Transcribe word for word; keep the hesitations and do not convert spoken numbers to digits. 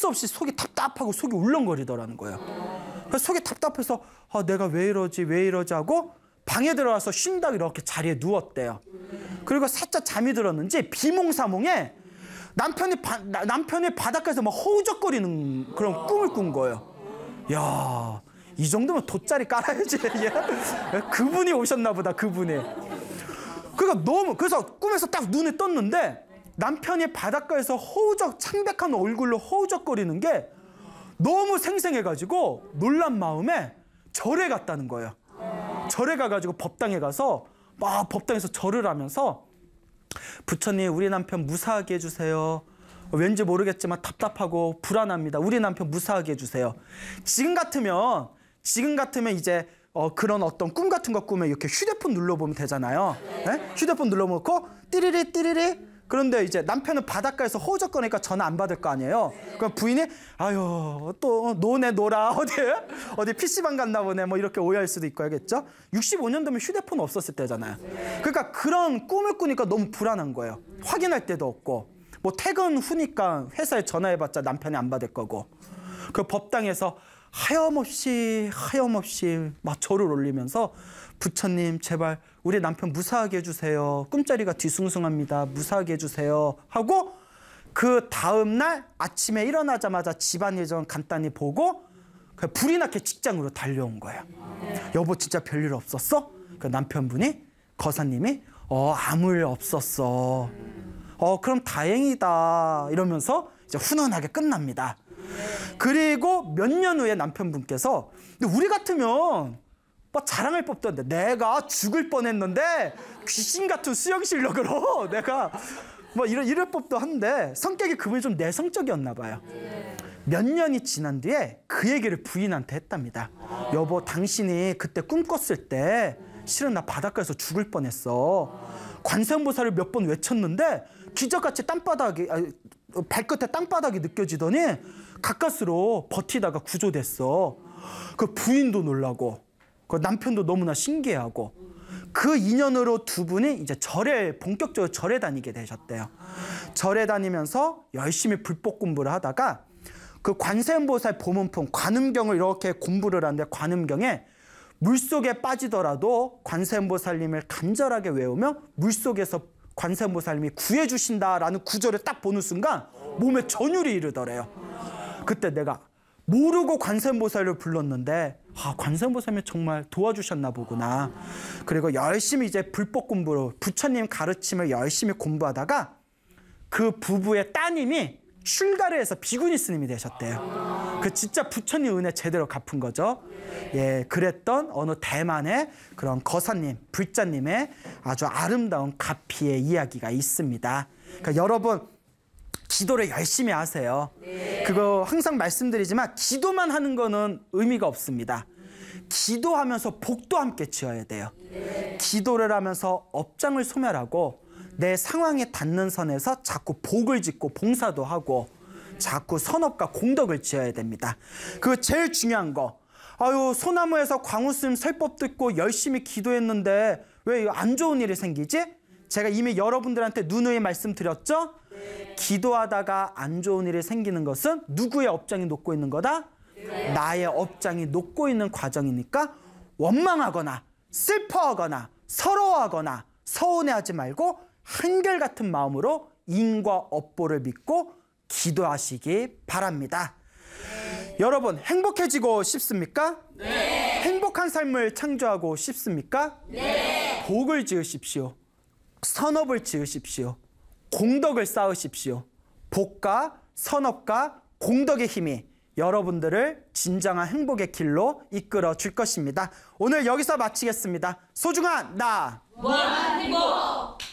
수 없이 속이 답답하고 속이 울렁거리더라는 거예요. 그래서 속이 답답해서 아, 내가 왜 이러지 왜 이러지 하고 방에 들어가서 쉰다고 이렇게 자리에 누웠대요. 그리고 살짝 잠이 들었는지 비몽사몽에 남편이, 바, 남편이 바닷가에서 막 허우적거리는 그런 꿈을 꾼 거예요. 야, 이 정도면 돗자리 깔아야지. 그분이 오셨나 보다, 그분이. 그러니까 너무, 그래서 꿈에서 딱 눈에 떴는데 남편이 바닷가에서 허우적, 창백한 얼굴로 허우적거리는 게 너무 생생해가지고 놀란 마음에 절에 갔다는 거예요. 절에 가가지고 법당에 가서 막 법당에서 절을 하면서 부처님, 우리 남편 무사하게 해주세요. 왠지 모르겠지만 답답하고 불안합니다. 우리 남편 무사하게 해주세요. 지금 같으면 지금 같으면 이제 어, 그런 어떤 꿈 같은 거 꾸면 이렇게 휴대폰 눌러보면 되잖아요. 네? 휴대폰 눌러놓고 띠리리 띠리리. 그런데 이제 남편은 바닷가에서 허우적거리니까 전화 안 받을 거 아니에요. 그럼 부인이 아유 또 노네 놀아 어디 어디 피시방 갔나 보네 뭐 이렇게 오해할 수도 있고 하겠죠. 육십오 년도면 휴대폰 없었을 때잖아요. 그러니까 그런 꿈을 꾸니까 너무 불안한 거예요. 확인할 데도 없고 뭐 퇴근 후니까 회사에 전화해봤자 남편이 안 받을 거고. 그 법당에서 하염없이 하염없이 막 절을 올리면서 부처님 제발 우리 남편 무사하게 해주세요. 꿈자리가 뒤숭숭합니다. 무사하게 해주세요. 하고 그 다음날 아침에 일어나자마자 집안일 좀 간단히 보고 불이 나게 직장으로 달려온 거예요. 여보 진짜 별일 없었어? 그 남편분이 거사님이 어 아무 일 없었어. 어 그럼 다행이다 이러면서 이제 훈훈하게 끝납니다. 그리고 몇 년 후에 남편분께서 근데 우리 같으면 뭐 자랑할 법도 한데 내가 죽을 뻔했는데 귀신 같은 수영 실력으로 내가 뭐 이런 이럴 법도 한데 성격이 그분이 좀 내성적이었나 봐요. 몇 년이 지난 뒤에 그 얘기를 부인한테 했답니다. 여보 당신이 그때 꿈 꿨을 때 실은 나 바닷가에서 죽을 뻔했어. 관세음보살을 몇 번 외쳤는데 기적같이 땅바닥이 아니, 발끝에 땅바닥이 느껴지더니 가까스로 버티다가 구조됐어. 그 부인도 놀라고 그 남편도 너무나 신기해하고 그 인연으로 두 분이 이제 절에 본격적으로 절에 다니게 되셨대요. 절에 다니면서 열심히 불법 공부를 하다가 그 관세음보살 보문품 관음경을 이렇게 공부를 하는데 관음경에 물속에 빠지더라도 관세음보살님을 간절하게 외우며 물속에서 관세음보살님이 구해주신다라는 구절을 딱 보는 순간 몸에 전율이 이르더래요. 그때 내가 모르고 관세음보살을 불렀는데 아, 관세음보살님이 정말 도와주셨나 보구나. 그리고 열심히 이제 불법 공부로 부처님 가르침을 열심히 공부하다가 그 부부의 따님이 출가를 해서 비구니 스님이 되셨대요. 그 진짜 부처님 은혜 제대로 갚은 거죠. 예, 그랬던 어느 대만의 그런 거사님, 불자님의 아주 아름다운 가피의 이야기가 있습니다. 그러니까 여러분 기도를 열심히 하세요. 네. 그거 항상 말씀드리지만 기도만 하는 거는 의미가 없습니다. 기도하면서 복도 함께 지어야 돼요. 네. 기도를 하면서 업장을 소멸하고 내 상황에 닿는 선에서 자꾸 복을 짓고 봉사도 하고 자꾸 선업과 공덕을 지어야 됩니다. 그거 제일 중요한 거. 아유 소나무에서 광우스님 설법 듣고 열심히 기도했는데 왜 안 좋은 일이 생기지? 제가 이미 여러분들한테 누누이 말씀드렸죠? 네. 기도하다가 안 좋은 일이 생기는 것은 누구의 업장이 녹고 있는 거다? 네. 나의 업장이 녹고 있는 과정이니까 원망하거나 슬퍼하거나 서러워하거나 서운해하지 말고 한결같은 마음으로 인과 업보를 믿고 기도하시기 바랍니다. 네. 여러분 행복해지고 싶습니까? 네. 행복한 삶을 창조하고 싶습니까? 네. 복을 지으십시오. 선업을 지으십시오. 공덕을 쌓으십시오. 복과 선업과 공덕의 힘이 여러분들을 진정한 행복의 길로 이끌어 줄 것입니다. 오늘 여기서 마치겠습니다. 소중한 나 무한행복.